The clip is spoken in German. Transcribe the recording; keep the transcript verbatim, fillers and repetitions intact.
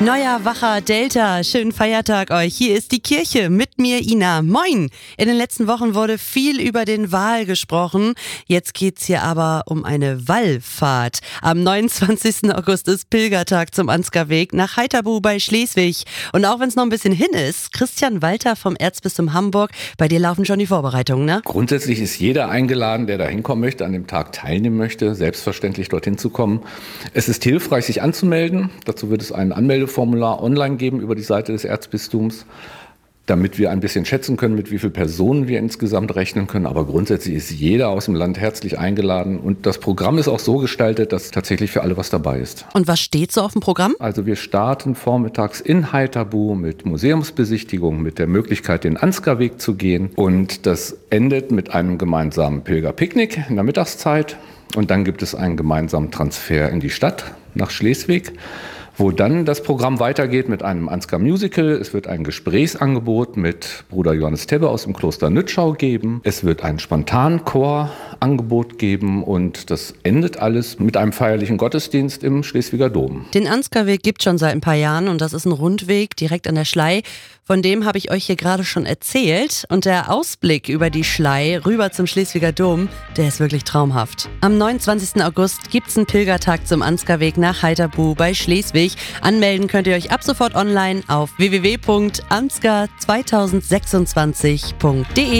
Neuer, wacher Delta, schönen Feiertag euch. Hier ist die Kirche, mit mir Ina. Moin! In den letzten Wochen wurde viel über den Wal gesprochen. Jetzt geht's hier aber um eine Wallfahrt. Am neunundzwanzigsten August ist Pilgertag zum Ansgarweg nach Heiterbu bei Schleswig. Und auch wenn es noch ein bisschen hin ist, Christian Walter vom Erzbistum Hamburg, bei dir laufen schon die Vorbereitungen, ne? Grundsätzlich ist jeder eingeladen, der da hinkommen möchte, an dem Tag teilnehmen möchte, selbstverständlich dorthin zu kommen. Es ist hilfreich, sich anzumelden. Dazu wird es einen Anmeldeformular online geben über die Seite des Erzbistums, damit wir ein bisschen schätzen können, mit wie vielen Personen wir insgesamt rechnen können. Aber grundsätzlich ist jeder aus dem Land herzlich eingeladen. Und das Programm ist auch so gestaltet, dass tatsächlich für alle was dabei ist. Und was steht so auf dem Programm? Also wir starten vormittags in Heiterbu mit Museumsbesichtigung, mit der Möglichkeit, den Ansgarweg zu gehen. Und das endet mit einem gemeinsamen Pilgerpicknick in der Mittagszeit. Und dann gibt es einen gemeinsamen Transfer in die Stadt nach Schleswig, wo dann das Programm weitergeht mit einem Ansgar-Musical. Es wird ein Gesprächsangebot mit Bruder Johannes Tebbe aus dem Kloster Nützschau geben. Es wird ein Spontanchor-Angebot geben und das endet alles mit einem feierlichen Gottesdienst im Schleswiger Dom. Den Ansgarweg gibt es schon seit ein paar Jahren und das ist ein Rundweg direkt an der Schlei. Von dem habe ich euch hier gerade schon erzählt. Und der Ausblick über die Schlei rüber zum Schleswiger Dom, der ist wirklich traumhaft. Am neunundzwanzigsten August gibt es einen Pilgertag zum Ansgarweg nach Heiterbu bei Schleswig. Anmelden könnt ihr euch ab sofort online auf w w w punkt ansgar zweitausendsechsundzwanzig punkt de.